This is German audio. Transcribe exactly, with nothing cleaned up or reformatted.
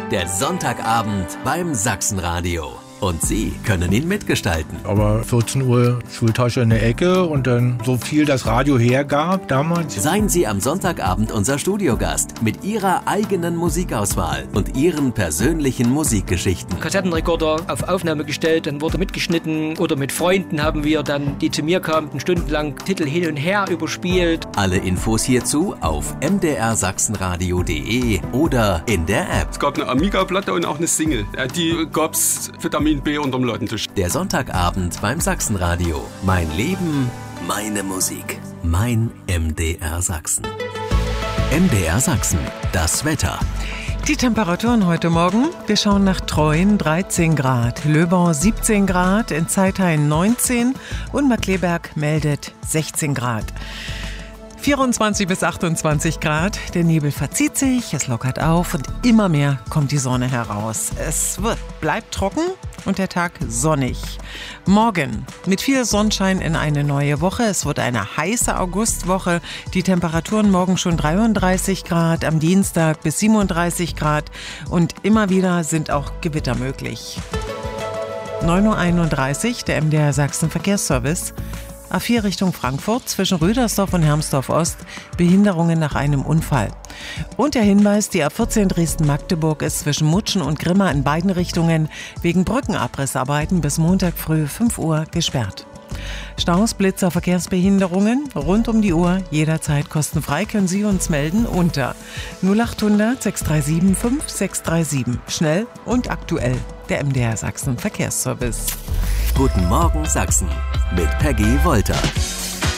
Der Sonntagabend beim Sachsenradio. Und Sie können ihn mitgestalten. Aber vierzehn Uhr Schultasche in der Ecke und dann so viel das Radio hergab damals. Seien Sie am Sonntagabend unser Studiogast mit Ihrer eigenen Musikauswahl und Ihren persönlichen Musikgeschichten. Kassettenrekorder auf Aufnahme gestellt, dann wurde mitgeschnitten oder mit Freunden haben wir dann, die zu mir kamen, stundenlang Titel hin und her überspielt. Alle Infos hierzu auf m d r sachsenradio punkt d e oder in der App. Es gab eine Amiga-Platte und auch eine Single. Die gab's Vitamin B unterm Ladentisch. Der Sonntagabend beim Sachsenradio. Mein Leben, meine Musik. Mein M D R Sachsen. M D R Sachsen. Das Wetter. Die Temperaturen heute Morgen. Wir schauen nach Treuen, dreizehn Grad, Löbau siebzehn Grad, in Zeithain neunzehn und Markkleeberg meldet sechzehn Grad. vierundzwanzig bis achtundzwanzig Grad, der Nebel verzieht sich, es lockert auf und immer mehr kommt die Sonne heraus. Es wird, bleibt trocken und der Tag sonnig. Morgen mit viel Sonnenschein in eine neue Woche. Es wird eine heiße Augustwoche. Die Temperaturen morgen schon dreiunddreißig Grad, am Dienstag bis siebenunddreißig Grad und immer wieder sind auch Gewitter möglich. neun Uhr einunddreißig, der M D R Sachsen Verkehrsservice. A vier Richtung Frankfurt, zwischen Rüdersdorf und Hermsdorf Ost, Behinderungen nach einem Unfall. Und der Hinweis, die A vierzehn Dresden-Magdeburg ist zwischen Mutschen und Grimma in beiden Richtungen wegen Brückenabrissarbeiten bis Montag früh fünf Uhr gesperrt. Staus, Blitzer, Verkehrsbehinderungen rund um die Uhr, jederzeit kostenfrei können Sie uns melden unter null achthundert sechs drei sieben fünf sechs drei sieben. Schnell und aktuell, der M D R Sachsen Verkehrsservice. Guten Morgen Sachsen mit Peggy Wolter.